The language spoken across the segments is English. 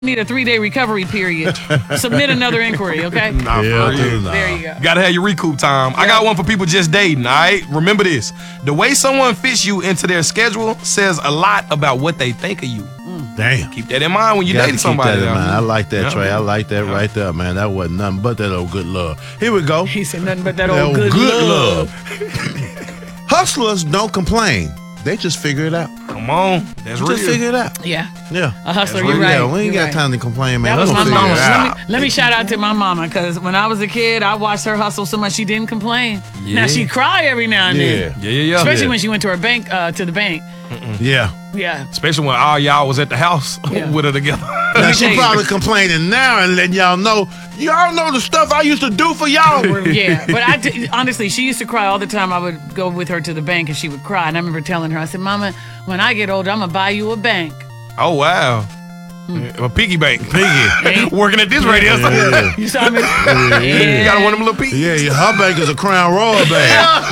need a 3-day recovery period. Submit another inquiry, okay? Nah, Yeah, for real. There you go. You gotta have your recoup time. I got one for people just dating, all right? Remember this. The way someone fits you into their schedule says a lot about what they think of you. Damn. Keep that in mind when you're Got to dating keep somebody. that in mind. I like that, Yeah. Trey. I like that right there, man. That wasn't nothing but that old good love. Here we go. He said nothing but that That old good love. Hustlers don't complain. They just figure it out. Come on. That's real. Just figure it out. Yeah. Yeah. A hustler, That's you're real. right. Yeah, we ain't You're got right. time to complain, man. That was We'll my figure mama. it out. Let me shout out to my mama, because when I was a kid, I watched her hustle so much she didn't complain. Now she'd cry every now and then. Yeah. Especially when she went to her bank, to the bank. Yeah. Yeah. Especially when all y'all was at the house Yeah. with her together. Now me she tell you. probably complaining now and letting y'all know the stuff I used to do for y'all. Yeah, but honestly, she used to cry all the time. I would go with her to the bank and she would cry. And I remember telling her, I said, Mama, when I get older, I'm going to buy you a bank. Oh, wow. A piggy bank. Hey. Working at this radio station. Yeah. You saw me? You got one of them little piggies. Yeah, her bank is a Crown Royal bank.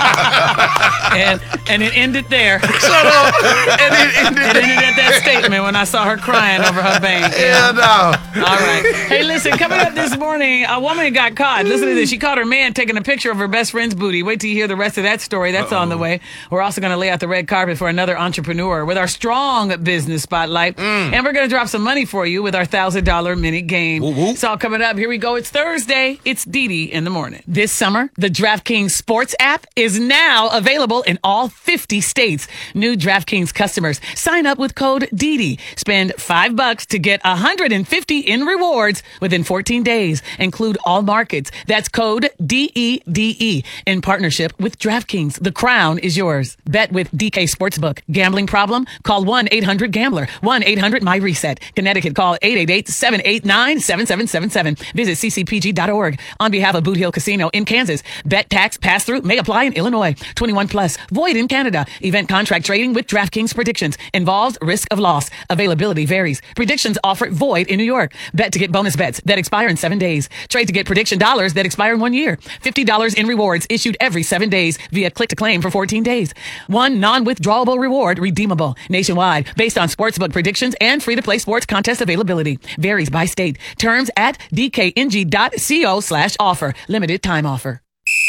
And it ended there. Shut up. And it ended It ended at that statement when I saw her crying over her bank. Yeah, no. All right. Hey, listen, coming up this morning, a woman got caught. Listen to this. She caught her man taking a picture of her best friend's booty. Wait till you hear the rest of that story. That's on the way. We're also going to lay out the red carpet for another entrepreneur with our strong business spotlight. And we're going to drop some money for you with our $1,000 minute game. Woo, woo. It's all coming up. Here we go. It's Thursday. It's Dee in the morning. This summer, the DraftKings Sports app is now available in all 50 states. New DraftKings customers sign up with code DD. Spend $5 to get $150 in rewards within 14 days. Include all markets. That's code DEDE in partnership with DraftKings. The crown is yours. Bet with DK Sportsbook. Gambling problem? Call 1-800-GAMBLER. 1-800-MY-RESET. Connecticut, call 888-789-7777. Visit ccpg.org. On behalf of Boot Hill Casino in Kansas, bet tax pass-through may apply in Illinois. 21 plus. Void in Canada. Event contract trading with DraftKings predictions. Involves risk of loss. Availability varies. Predictions offered void in New York. Bet to get bonus bets that expire in 7 days. Trade to get prediction dollars that expire in 1 year. $50 in rewards issued every 7 days via click to claim for 14 days. One non-withdrawable reward redeemable nationwide based on sportsbook predictions and free-to-play sports contest availability. Varies by state. Terms at dkng.co/offer. Limited time offer.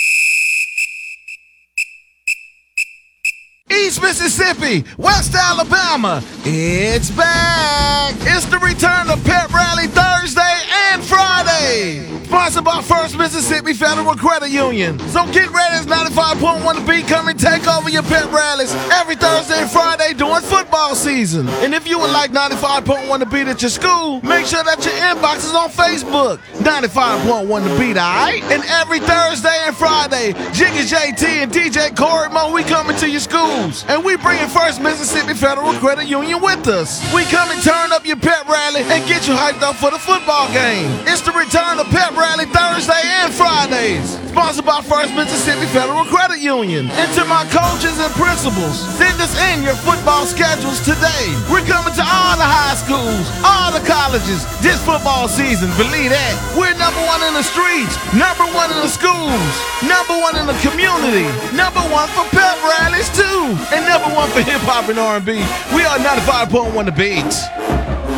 East Mississippi, West Alabama, it's back. It's the return of Pep Rally Thursday and Friday. Sponsored by First Mississippi Federal Credit Union. So get ready as 95.1 The Beat come and take over your pep rallies every Thursday and Friday during football season. And if you would like 95.1 The Beat at your school, make sure that your inbox is on Facebook. 95.1 The Beat, alright? And every Thursday and Friday, Jiggy JT and DJ Corey Mo, we coming to your schools. And we bringing First Mississippi Federal Credit Union with us. We come and turn up your pep rally and get you hyped up for the football game. It's the return of Pep Rally Thursday and Fridays. Sponsored by First Mississippi Federal Credit Union. And to my coaches and principals, send us in your football schedules today. We're coming to all the high schools, all the colleges this football season. Believe that. We're number one in the streets, number one in the schools, number one in the community, number one for pep rallies too, and number one for hip hop and R&B. We are 95.1 The Beats.